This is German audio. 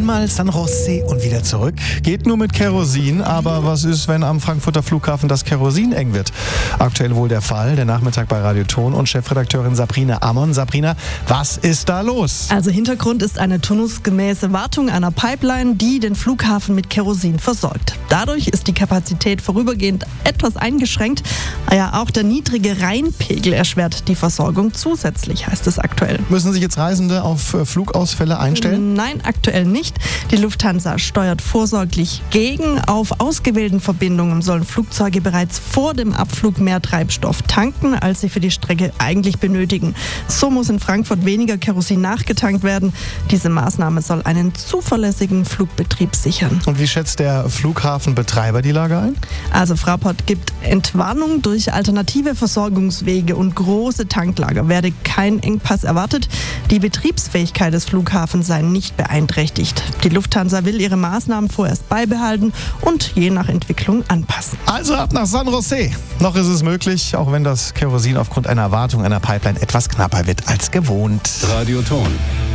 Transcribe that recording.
Einmal San Jose und wieder zurück. Geht nur mit Kerosin, aber was ist, wenn am Frankfurter Flughafen das Kerosin eng wird? Aktuell wohl der Fall. Der Nachmittag bei Radio Ton und Chefredakteurin Sabrina Ammon. Sabrina, was ist da los? Also Hintergrund ist eine turnusgemäße Wartung einer Pipeline, die den Flughafen mit Kerosin versorgt. Dadurch ist die Kapazität vorübergehend etwas eingeschränkt. Ja, auch der niedrige Rheinpegel erschwert die Versorgung zusätzlich, heißt es aktuell. Müssen sich jetzt Reisende auf Flugausfälle einstellen? Nein, aktuell nicht. Die Lufthansa steuert vorsorglich gegen. Auf ausgewählten Verbindungen sollen Flugzeuge bereits vor dem Abflug mehr Treibstoff tanken, als sie für die Strecke eigentlich benötigen. So muss in Frankfurt weniger Kerosin nachgetankt werden. Diese Maßnahme soll einen zuverlässigen Flugbetrieb sichern. Und wie schätzt der Flughafenbetreiber die Lage ein? Also Fraport gibt Entwarnung: durch alternative Versorgungswege und große Tanklager werde kein Engpass erwartet. Die Betriebsfähigkeit des Flughafens sei nicht beeinträchtigt. Die Lufthansa will ihre Maßnahmen vorerst beibehalten und je nach Entwicklung anpassen. Also ab nach San Jose. Noch ist es möglich, auch wenn das Kerosin aufgrund einer Wartung einer Pipeline etwas knapper wird als gewohnt. Radio Ton.